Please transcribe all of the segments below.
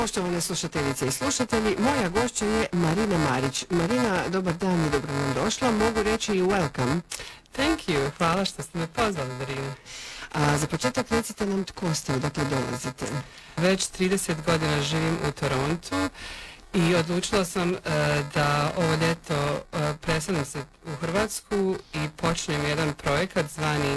Poštovane slušateljice i slušatelji, moja gošća je Marina Marić. Marina, dobar dan i dobro nam došla. Mogu reći i welcome. Thank you. Hvala što ste me pozvali, Marina. A za početak recite nam tko ste, odakle dolazite. Već 30 godina živim u Torontu i odlučila sam da ovo ljeto preselim se u Hrvatsku i počnem jedan projekat zvani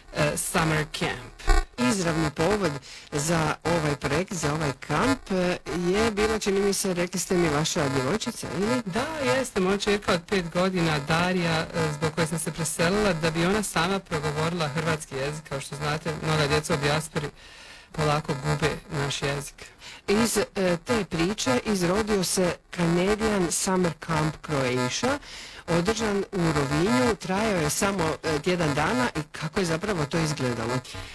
Summer Camp. Izravni povod za ovaj projekt, za ovaj kamp je bila, čini mi se, rekli ste mi, vaša djevojčica, ili? Da, jeste. Moja čerka od 5 godina, Darija, zbog koje sam se preselila, da bi ona sama progovorila hrvatski jezik. Kao što znate, mnoga djeca u dijaspori polako gube naš jezik. Iz te priče izrodio se Canadian Summer Camp Croatia, održan u Rovinju, trajao je samo tjedan dana i kako je zapravo to izgledalo?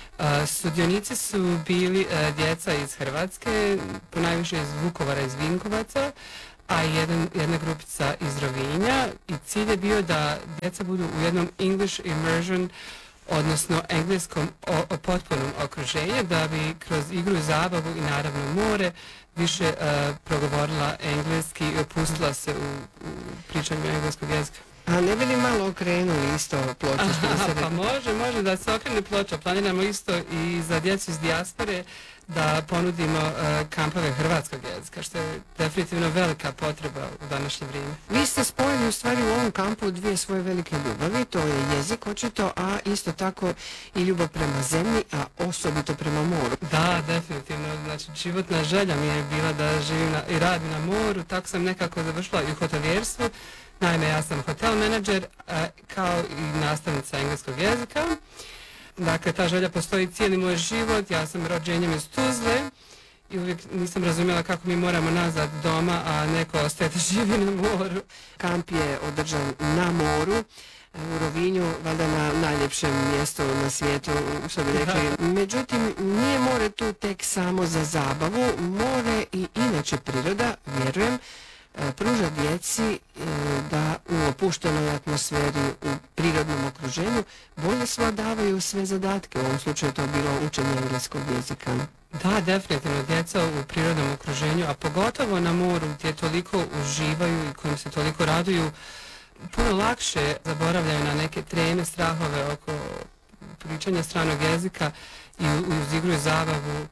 Sudionici su bili djeca iz Hrvatske, ponajviše iz Vukovara, iz Vinkovaca, a jedna grupica iz Rovinja, i cilj je bio da djeca budu u jednom English immersion, odnosno engleskom potpunom okruženju, da bi kroz igru, zabavu i naravno more više progovorila engleski i opustila se u pričanju engleskog jezika. A ne bi li malo okrenuli isto ploču? Pa može da se okrene ploča. Planiramo isto i za djecu iz dijaspore da ponudimo kampove hrvatskog jezika, što je definitivno velika potreba u današnje vrijeme. Vi ste spojili u stvari u ovom kampu dvije svoje velike ljubavi, to je jezik očito, a isto tako i ljubav prema zemlji, a osobito prema moru. Da, definitivno. Znači, životna želja mi je bila da živim i radim na moru, tako sam nekako završila i u hotelijerstvu. Naime, ja sam hotel menadžer kao i nastavnica engleskog jezika. Dakle, ta želja postoji cijeli moj život. Ja sam rođenjem iz Tuzle i uvijek nisam razumjela kako mi moramo nazad doma, a neko ostaje da živi na moru. Kamp je održan na moru, u Rovinju, valjda na najljepšem mjestu na svijetu, što bi rekli. Međutim, nije more tu tek samo za zabavu. More i inače priroda, vjerujem, pruža djeci da u opuštenoj atmosferi, u prirodnom okruženju, bolje svladavaju sve zadatke. U ovom slučaju to bilo učenje engleskog jezika. Da, definitivno. Djeca u prirodnom okruženju, a pogotovo na moru gdje toliko uživaju i kojim se toliko raduju, puno lakše zaboravljaju na neke treme, strahove oko pričanja stranog jezika i uz igru i zabavu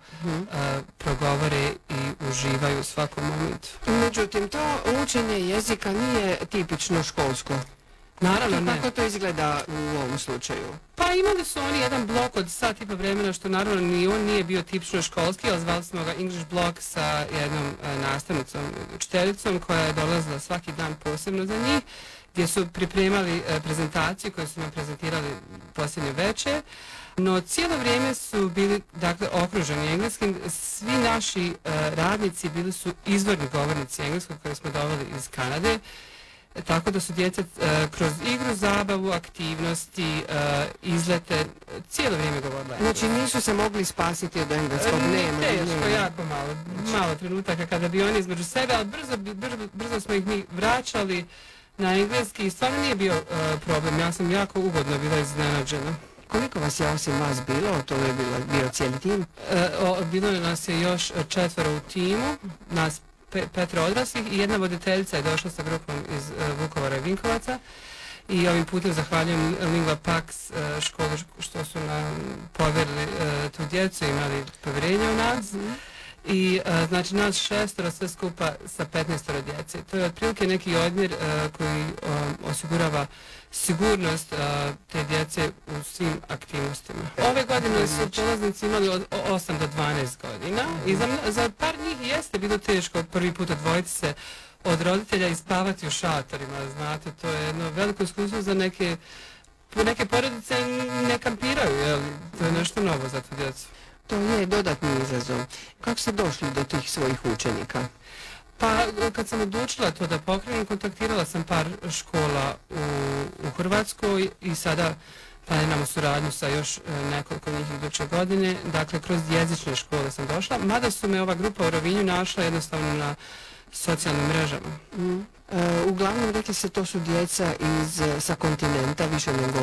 progovore i uživaju u svakom momentu. Međutim, to učenje jezika nije tipično školsko. Naravno ne. Kako to izgleda u ovom slučaju? Pa imali su oni jedan blok od sat i po vremena, što naravno ni on nije bio tipično školski, ali zvali smo ga English blok sa jednom nastavnicom, učiteljicom koja je dolazila svaki dan posebno za njih, gdje su pripremali prezentaciju koju su nam prezentirali posljednje večer. No cijelo vrijeme su bili, dakle, okruženi engleskim. Svi naši radnici bili su izvorni govornici engleskog koje smo doveli iz Kanade, tako da su djeca kroz igru, zabavu, aktivnosti, izlete cijelo vrijeme govorila engleski. Znači nisu se mogli spasiti od engleskog, nema. Teško, jako malo trenutaka kada bi oni između sebe, ali brzo smo ih mi vraćali na engleski i stvarno nije bio problem. Ja sam jako ugodno bila iznenađena. Koliko vas je osim vas bilo? To je bio cijeli tim? Bilo nas je još 4 u timu, nas 5 odraslih i jedna voditeljica je došla sa grupom iz Vukovara i Vinkovaca. I ovim putem zahvaljujem Lingua Pax školu što su nam povjerili tu djecu, imali povjerenje u nas. I znači nas 6 sve skupa sa 15 djece. To je otprilike neki odmjer koji osigurava sigurnost te djece u svim aktivnostima. Ove godine su polaznici imali od 8 do 12 godina i za par njih jeste bilo teško prvi put odvojiti se od roditelja i spavati u šatorima. Znate, to je jedno veliko iskustvo za neke porodice ne kampiraju, jel? To je nešto novo za tu djecu. To je dodatni izazov. Kako ste došli do tih svojih učenika? Pa kad sam odlučila to da pokrenem, kontaktirala sam par škola u Hrvatskoj i sada planiramo suradnju sa još nekoliko njih iduće godine. Dakle, kroz jezične škole sam došla, mada su me ova grupa u Rovinju našla jednostavno na socijalnim mrežama. Uglavnom, rekli se, to su djeca sa kontinenta, više nego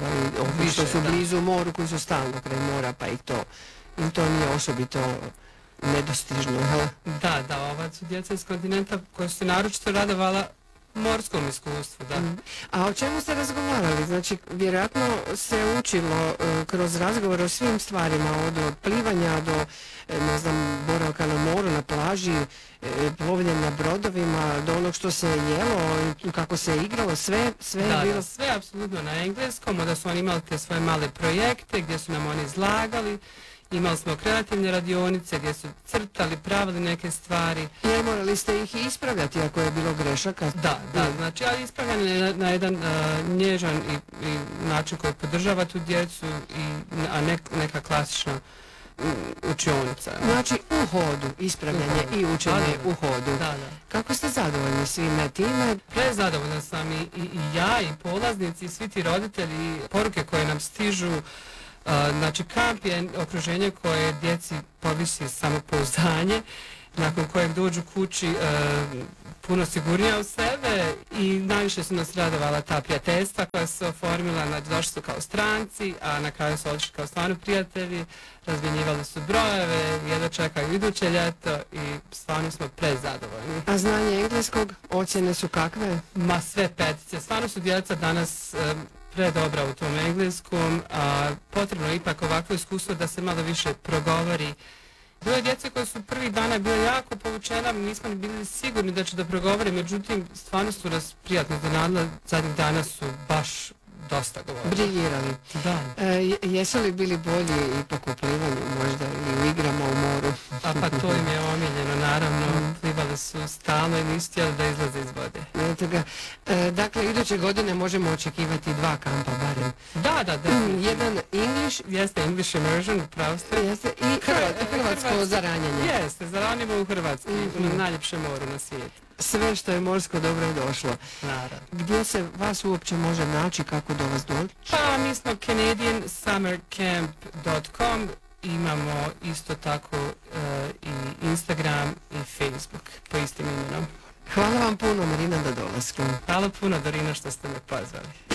ovi što su blizu moru, koji su stalno kraj mora, pa i to nije osobito nedostižno, jel? Da, ova su djeca iz kontinenta koja su se naročito radovala morskom iskustvu, da. A o čemu ste razgovarali? Znači, vjerojatno se učilo kroz razgovor o svim stvarima, od plivanja do, ne znam, boravka na moru, na plaži, plovljenja na brodovima, do onog što se jelo, kako se igralo, sve je bilo... Da, sve apsolutno na engleskom, onda su oni imali te svoje male projekte gdje su nam oni izlagali. Imali smo kreativne radionice gdje su crtali, pravili neke stvari. Jer morali ste ih ispravljati ako je bilo grešaka. Da, znači, ali ispravljanje na jedan nježan i način koji podržava tu djecu, a ne neka klasična učionica. Znači, u hodu, ispravljanje i učenje u hodu. Da. Kako ste zadovoljni svime time? Prezadovoljna sam i ja, i polaznici, i svi ti roditelji, poruke koje nam stižu. Znači, kamp je okruženje koje djeci povisi samopouzdanje, nakon kojeg dođu kući puno sigurnija u sebe i najviše su nas radovala ta prijateljstva koja su se oformila, znači došli su kao stranci, a na kraju su otišli kao stvarno prijatelji, razmjenjivali su brojeve, jedva čekaju iduće ljeto i stvarno smo prezadovoljni. A znanje engleskog, ocjene su kakve? Ma sve petice, stvarno su djeca danas predobra u tom engleskom, a potrebno je ipak ovakvo iskustvo da se malo više progovori. Bilo je djece koje su prvih dana bile jako povučena, nismo ni bili sigurni da će da progovore, međutim stvarno su nas prijatno iznenadile, zadnjih dana su baš dosta govorili. Briljirali. Da. Jesu li bili bolji ipak u plivanju možda ili u igrama u moru? Pa to im je omiljeno, naravno, plivali su stalno i nisu htjeli da izlaze iz vode. Eto ga. Dakle, iduće godine možemo očekivati 2 kampa barem. Da. Jedan English, jeste English immersion, upravo ste. jeste i hrvatsko zaranjanje. Jeste, zaranimo u Hrvatski, na najljepšem moru na svijetu. Sve što je morsko dobro je došlo. Naravno. Gdje se vas uopće može naći, kako do vas doći? Pa mi smo canadiansummercamp.com, imamo isto tako i Instagram i Facebook po istim imenom. Hvala vam puno, Marina, na dolasku. Hvala puno, Dorina, što ste me pozvali.